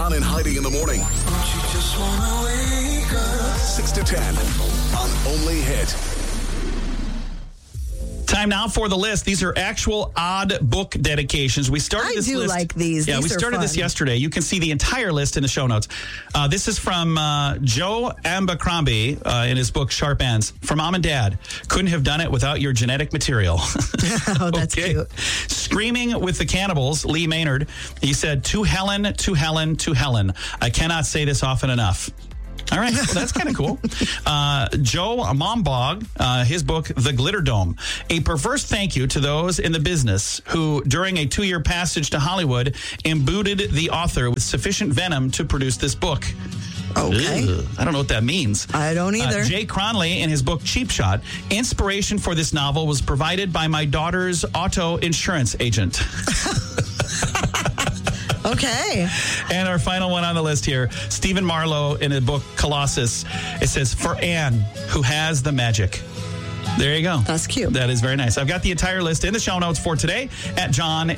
John and Heidi in the morning. Don't you just wanna wake up? 6 to 10 on Only Hit. Time now for the list. These are actual odd book dedications. We started this list. I do like these. Yeah, we started this yesterday. You can see the entire list in the show notes. This is from Joe Abercrombie in his book Sharp Ends. For Mom and Dad, couldn't have done it without your genetic material. Oh, that's cute. Screaming with the Cannibals, Lee Maynard. He said, to Helen, to Helen, to Helen. I cannot say this often enough. All right, well, that's kind of cool. Joe Mombog, his book, The Glitter Dome. A perverse thank you to those in the business who, during a 2-year passage to Hollywood, imbued the author with sufficient venom to produce this book. Okay. Ugh, I don't know what that means. I don't either. Jay Cronley, in his book Cheap Shot, inspiration for this novel was provided by my daughter's auto insurance agent. Okay. And our final one on the list here, Stephen Marlowe in the book Colossus. It says, for Anne, who has the magic. There you go. That's cute. That is very nice. I've got the entire list in the show notes for today at John